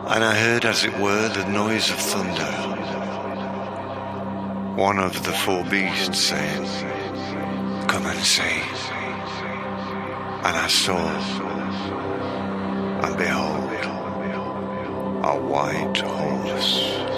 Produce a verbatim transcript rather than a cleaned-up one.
And I heard, as it were, the noise of thunder, one of the four beasts saying, "Come and see." And I saw, and behold, a white horse.